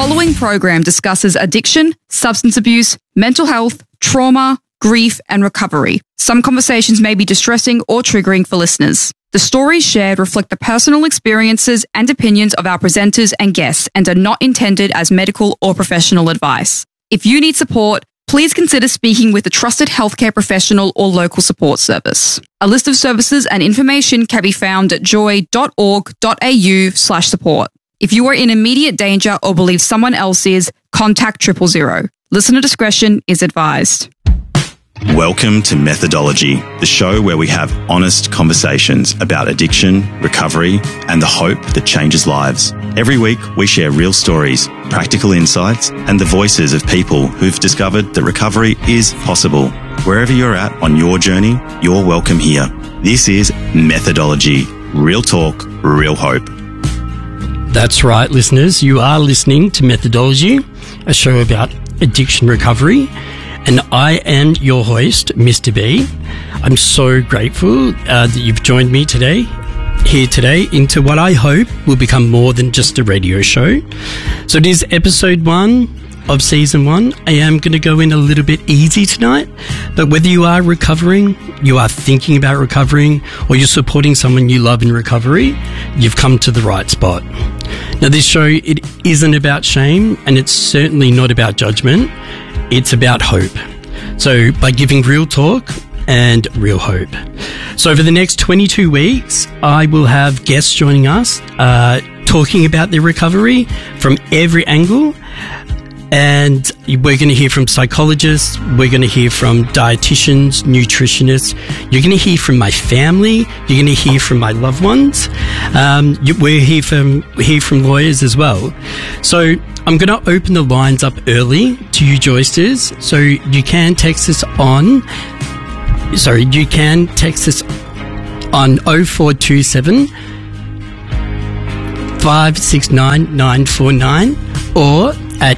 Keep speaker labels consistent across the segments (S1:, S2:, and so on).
S1: following program discusses addiction, substance abuse, mental health, trauma, grief, and recovery. Some conversations may be distressing or triggering for listeners. The stories shared reflect the personal experiences and opinions of our presenters and guests and are not intended as medical or professional advice. If you need support, please consider speaking with a trusted healthcare professional or local support service. A list of services and information can be found at joy.org.au/support. If you are in immediate danger or believe someone else is, contact 000. Listener discretion is advised.
S2: Welcome to Methodology, the show where we have honest conversations about addiction, recovery, and the hope that changes lives. Every week, we share real stories, practical insights, and the voices of people who've discovered that recovery is possible. Wherever you're at on your journey, you're welcome here. This is Methodology, real talk, real hope.
S3: That's right, listeners. You are listening to Methodology, a show about addiction recovery. And I am your host, Mr. B. I'm so grateful that you've joined me here today into what I hope will become more than just a radio show. So it is episode 1 of season 1. I am going to go in a little bit easy tonight, but whether you are recovering, you are thinking about recovering, or you're supporting someone you love in recovery, you've come to the right spot. Now, this show, it isn't about shame, and it's certainly not about judgment. It's about hope. So by giving real talk and real hope. So over the next 22 weeks, I will have guests joining us, talking about their recovery from every angle. And we're going to hear from psychologists, we're going to hear from dietitians, nutritionists, you're going to hear from my family, you're going to hear from my loved ones, we'll hear from lawyers as well. So I'm going to open the lines up early to you joysters, so you can text us on 0427 569 949 or at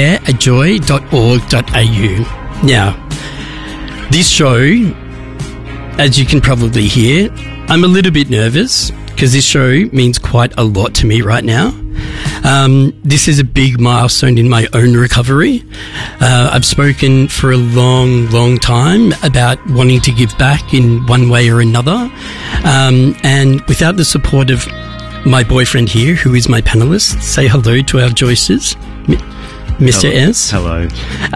S3: onair@joy.org.au. Now, this show, as you can probably hear, I'm a little bit nervous because this show means quite a lot to me right now. This is a big milestone in my own recovery. I've spoken for a long, long time about wanting to give back in one way or another. And without the support of my boyfriend here, who is my panelist, say hello to our joysters. Mr.
S2: Hello.
S3: S.
S2: Hello.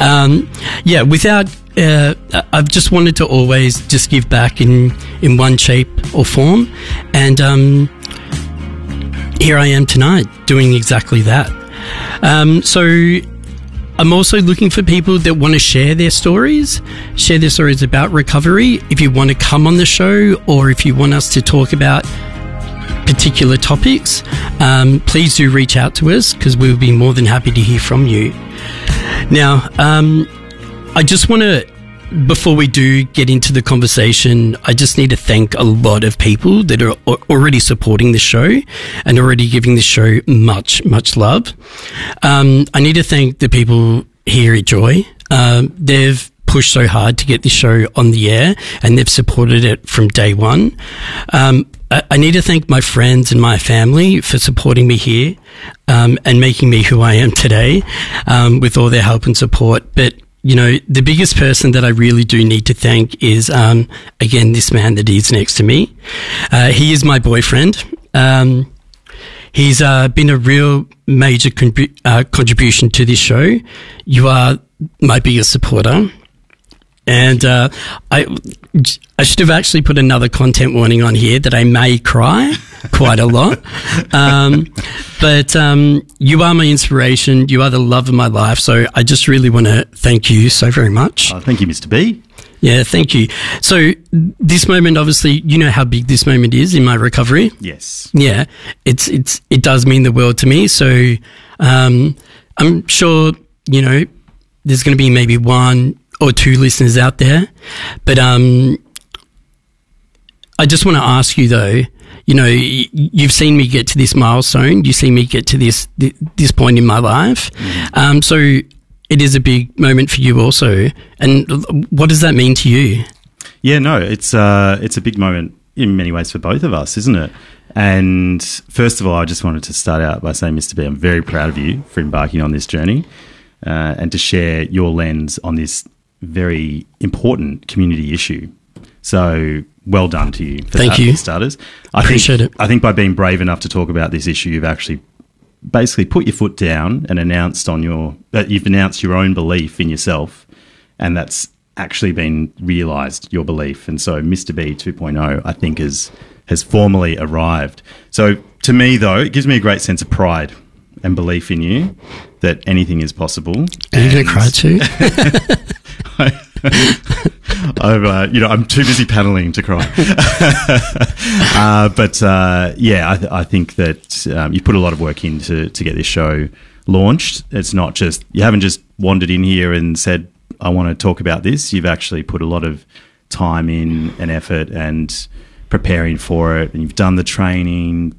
S3: I've just wanted to always just give back in one shape or form. And here I am tonight doing exactly that. So I'm also looking for people that want to share their stories about recovery. If you want to come on the show or if you want us to talk about particular topics, please do reach out to us because we'll be more than happy to hear from you. Now, I just want to, before we do get into the conversation, I just need to thank a lot of people that are already supporting the show and already giving the show much, much love. I need to thank the people here at Joy. They've pushed so hard to get this show on the air and they've supported it from day one. I need to thank my friends and my family for supporting me here and making me who I am today with all their help and support. But, you know, the biggest person that I really do need to thank is, again, this man that is next to me. He is my boyfriend. He's been a real major contribution to this show. You are my biggest supporter. And I should have actually put another content warning on here that I may cry quite a lot. But you are my inspiration. You are the love of my life. So I just really want to thank you so very much.
S2: Thank you, Mr. B.
S3: Yeah, thank you. So this moment, obviously, you know how big this moment is in my recovery.
S2: Yes.
S3: Yeah, it does mean the world to me. So I'm sure, you know, there's going to be maybe 1 or 2 listeners out there. But I just want to ask you, though, you know, you've seen me get to this milestone. You see me get to this point in my life. Mm-hmm. So it is a big moment for you also. And what does that mean to you?
S2: Yeah, no, it's a big moment in many ways for both of us, isn't it? And first of all, I just wanted to start out by saying, Mr. B, I'm very proud of you for embarking on this journey and to share your lens on this very important community issue. So well done to you for
S3: Thank you.
S2: for starters.
S3: Appreciate it.
S2: I think by being brave enough to talk about this issue, you've actually basically put your foot down and announced you've announced your own belief in yourself, and that's actually been realised, your belief. And so Mr. B 2.0, I think, has formally arrived. So to me, though, it gives me a great sense of pride and belief in you that anything is possible.
S3: Are you going to cry too?
S2: I'm too busy paddling to cry. I think that you put a lot of work in to get this show launched. It's not just, you haven't just wandered in here and said, I want to talk about this. You've actually put a lot of time in and effort and preparing for it, and you've done the training,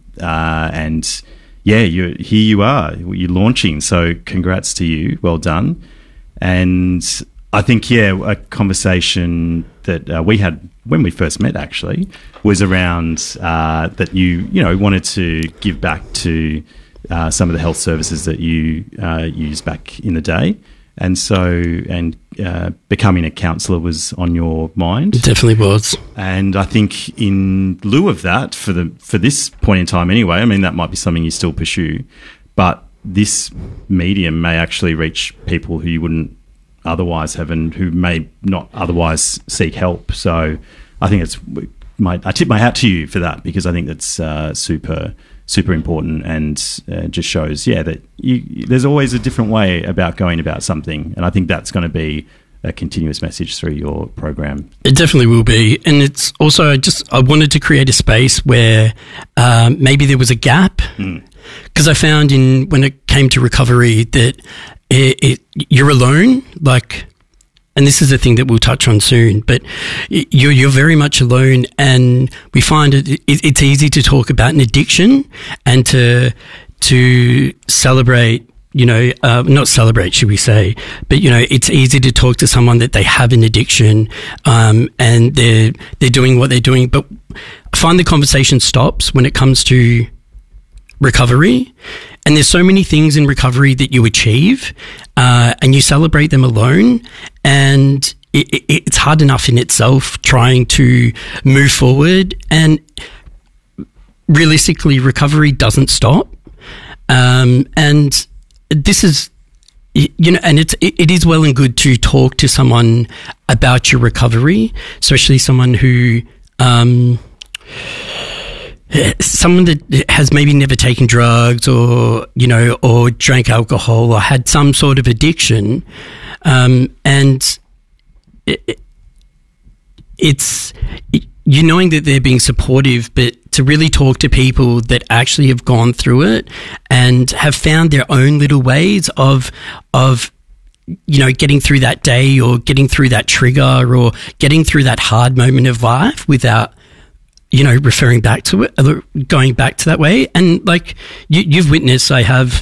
S2: here you are, you're launching. So congrats to you. Well done. And I think, a conversation that we had when we first met actually was around that you wanted to give back to some of the health services that you used back in the day. And so, becoming a counsellor was on your mind.
S3: It definitely was.
S2: And I think in lieu of that, for this point in time anyway, I mean, that might be something you still pursue, but this medium may actually reach people who you wouldn't otherwise have and who may not otherwise seek help. So I think I tip my hat to you for that, because I think that's super important, and just shows, that there's always a different way about going about something. And I think that's going to be a continuous message through your program.
S3: It definitely will be. And it's also, I wanted to create a space where maybe there was a gap, because I found when it came to recovery that you're alone, and this is a thing that we'll touch on soon, but you're very much alone, and we find it's easy to talk about an addiction and to celebrate, not celebrate, should we say, but, it's easy to talk to someone that they have an addiction, and they're doing what they're doing. But I find the conversation stops when it comes to recovery. And there's so many things in recovery that you achieve, and you celebrate them alone. And it's hard enough in itself trying to move forward. And realistically, recovery doesn't stop. And this is, and it is well and good to talk to someone about your recovery, especially someone who, someone that has maybe never taken drugs or drank alcohol or had some sort of addiction. And it's knowing that they're being supportive, but to really talk to people that actually have gone through it and have found their own little ways of getting through that day, or getting through that trigger, or getting through that hard moment of life without referring back to it, going back to that way. And you've witnessed, I have,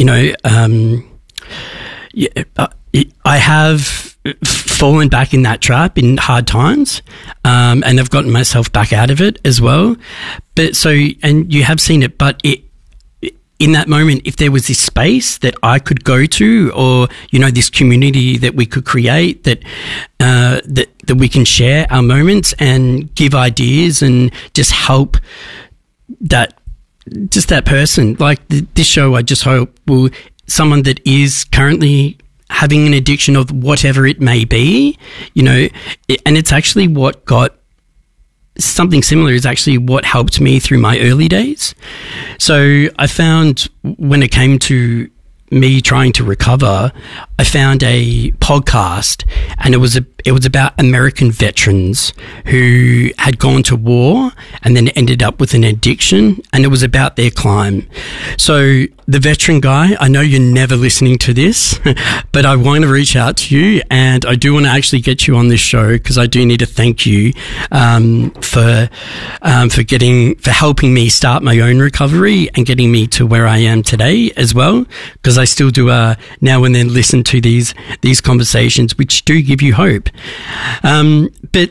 S3: I have fallen back in that trap in hard times, and I've gotten myself back out of it as well. But and you have seen it, but in that moment, if there was this space that I could go to, or, this community that we could create, that we can share our moments and give ideas and just help that person. This show, I just hope someone that is currently having an addiction of whatever it may be, and it's actually what got something similar is actually what helped me through my early days. So I found when it came to me trying to recover, I found a podcast, and it was about American veterans who had gone to war and then ended up with an addiction, and it was about their climb. So the veteran guy, I know you're never listening to this, but I want to reach out to you, and I do want to actually get you on this show, because I do need to thank you for helping me start my own recovery and getting me to where I am today as well, because I still do now and then listen to these conversations, which do give you hope. But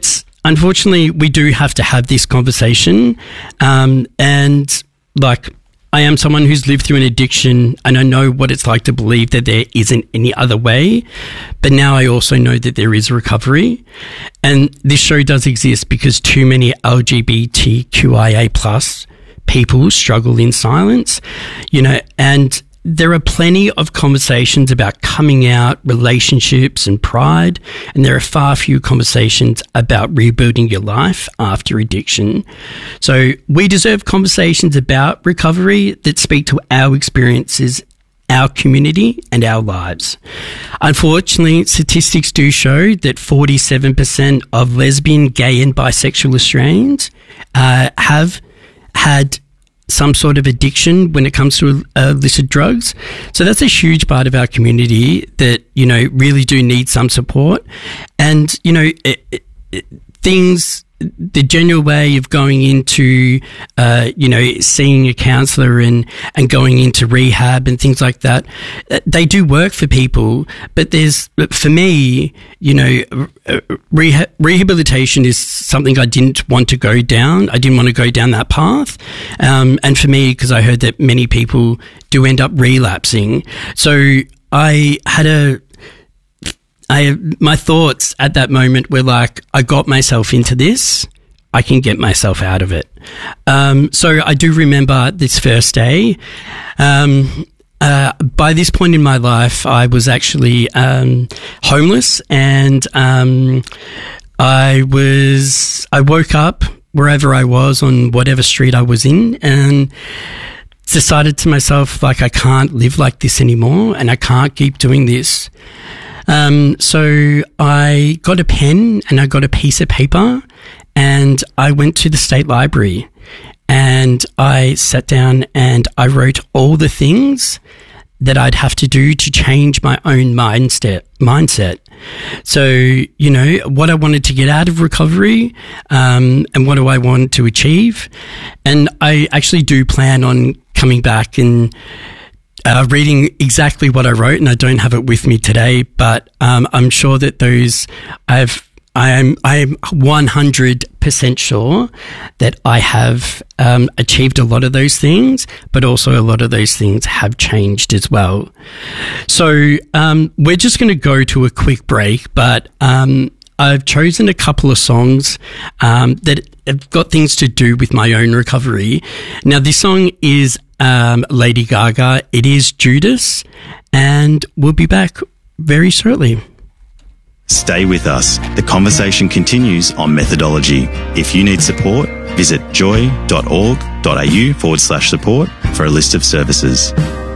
S3: unfortunately, we do have to have this conversation. And like, I am someone who's lived through an addiction, and I know what it's like to believe that there isn't any other way. But now I also know that there is recovery. And this show does exist because too many LGBTQIA plus people struggle in silence, you know, and there are plenty of conversations about coming out, relationships and pride, and there are far few conversations about rebuilding your life after addiction. So we deserve conversations about recovery that speak to our experiences, our community and our lives. Unfortunately, statistics do show that 47% of lesbian, gay and bisexual Australians have had some sort of addiction when it comes to illicit drugs. So that's a huge part of our community that, you know, really do need some support. And, you know, the general way of going into, you know, seeing a counsellor and going into rehab and things like that, they do work for people. But for me, you know, rehabilitation is something I didn't want to go down. I didn't want to go down that path. And for me, because I heard that many people do end up relapsing. So I had my thoughts at that moment were like, I got myself into this, I can get myself out of it. So I do remember this first day. By this point in my life, I was actually homeless, and I woke up wherever I was on whatever street I was in, and decided to myself, like, I can't live like this anymore, and I can't keep doing this. So I got a pen and I got a piece of paper, and I went to the State Library, and I sat down and I wrote all the things that I'd have to do to change my own mindset. So, you know, what I wanted to get out of recovery, and what do I want to achieve. And I actually do plan on coming back and reading exactly what I wrote, and I don't have it with me today, but I'm sure that I am 100% sure that I have achieved a lot of those things, but also a lot of those things have changed as well. So we're just going to go to a quick break, but I've chosen a couple of songs that have got things to do with my own recovery. Now, this song is Lady Gaga. It is Judas, and we'll be back very shortly.
S2: Stay with us. The conversation continues on methodology. If you need support, visit joy.org.au/support for a list of services.